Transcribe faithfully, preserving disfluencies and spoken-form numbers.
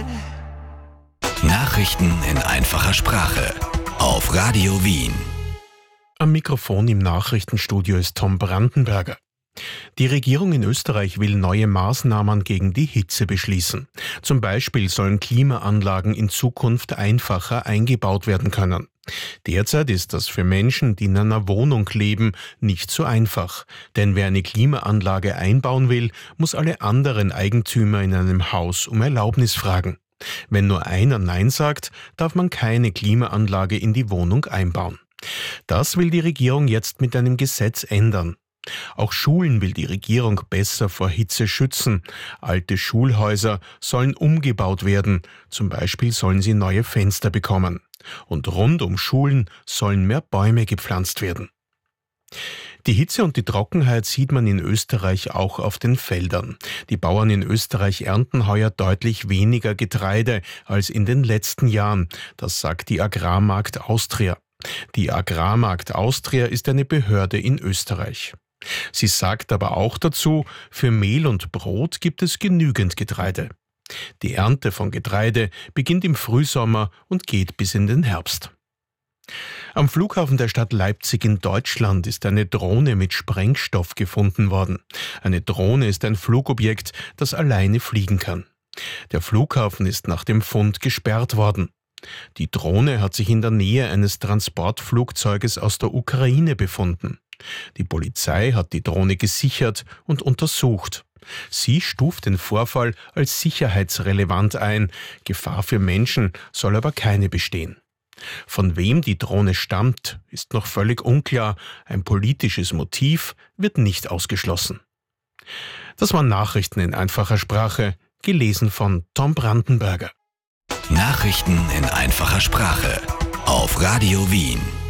Nachrichten in einfacher Sprache auf Radio Wien. Am Mikrofon im Nachrichtenstudio ist Tom Brandenberger. Die Regierung in Österreich will neue Maßnahmen gegen die Hitze beschließen. Zum Beispiel sollen Klimaanlagen in Zukunft einfacher eingebaut werden können. Derzeit ist das für Menschen, die in einer Wohnung leben, nicht so einfach. Denn wer eine Klimaanlage einbauen will, muss alle anderen Eigentümer in einem Haus um Erlaubnis fragen. Wenn nur einer Nein sagt, darf man keine Klimaanlage in die Wohnung einbauen. Das will die Regierung jetzt mit einem Gesetz ändern. Auch Schulen will die Regierung besser vor Hitze schützen. Alte Schulhäuser sollen umgebaut werden. Zum Beispiel sollen sie neue Fenster bekommen. Und rund um Schulen sollen mehr Bäume gepflanzt werden. Die Hitze und die Trockenheit sieht man in Österreich auch auf den Feldern. Die Bauern in Österreich ernten heuer deutlich weniger Getreide als in den letzten Jahren. Das sagt die Agrarmarkt Austria. Die Agrarmarkt Austria ist eine Behörde in Österreich. Sie sagt aber auch dazu, für Mehl und Brot gibt es genügend Getreide. Die Ernte von Getreide beginnt im Frühsommer und geht bis in den Herbst. Am Flughafen der Stadt Leipzig in Deutschland ist eine Drohne mit Sprengstoff gefunden worden. Eine Drohne ist ein Flugobjekt, das alleine fliegen kann. Der Flughafen ist nach dem Fund gesperrt worden. Die Drohne hat sich in der Nähe eines Transportflugzeuges aus der Ukraine befunden. Die Polizei hat die Drohne gesichert und untersucht. Sie stuft den Vorfall als sicherheitsrelevant ein. Gefahr für Menschen soll aber keine bestehen. Von wem die Drohne stammt, ist noch völlig unklar. Ein politisches Motiv wird nicht ausgeschlossen. Das waren Nachrichten in einfacher Sprache, gelesen von Tom Brandenberger. Nachrichten in einfacher Sprache auf Radio Wien.